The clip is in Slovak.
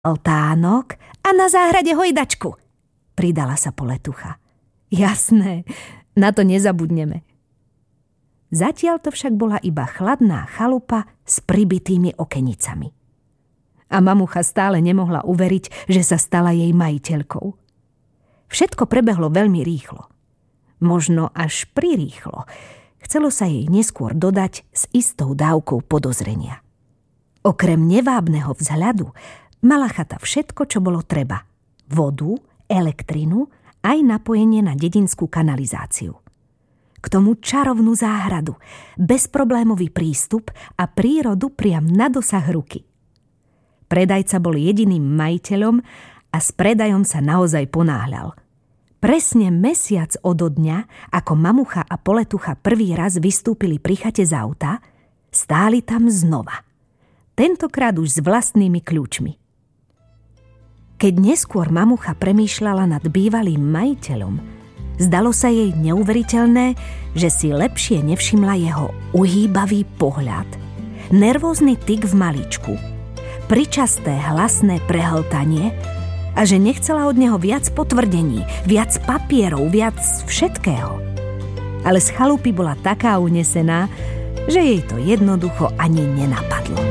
altánok a na záhrade hojdačku, pridala sa Poletucha. Jasné, na to nezabudneme. Zatiaľ to však bola iba chladná chalupa s pribitými okenicami. A mamucha stále nemohla uveriť, že sa stala jej majiteľkou. Všetko prebehlo veľmi rýchlo. Možno až prirýchlo. Chcelo sa jej neskôr dodať s istou dávkou podozrenia. Okrem nevábneho vzhľadu mala chata všetko, čo bolo treba. Vodu, elektrinu, aj napojenie na dedinskú kanalizáciu. K tomu čarovnú záhradu, bezproblémový prístup a prírodu priam na dosah ruky. Predajca bol jediným majiteľom a s predajom sa naozaj ponáhľal. Presne mesiac odo dňa, ako mamucha a Poletucha prvý raz vystúpili pri chate z auta, stáli tam znova. Tentokrát už s vlastnými kľúčmi. Keď neskôr mamucha premýšľala nad bývalým majiteľom, zdalo sa jej neuveriteľné, že si lepšie nevšimla jeho uhýbavý pohľad, nervózny tik v maličku, pričasté hlasné prehltanie a že nechcela od neho viac potvrdení, viac papierov, viac všetkého. Ale z chalupy bola taká unesená, že jej to jednoducho ani nenapadlo.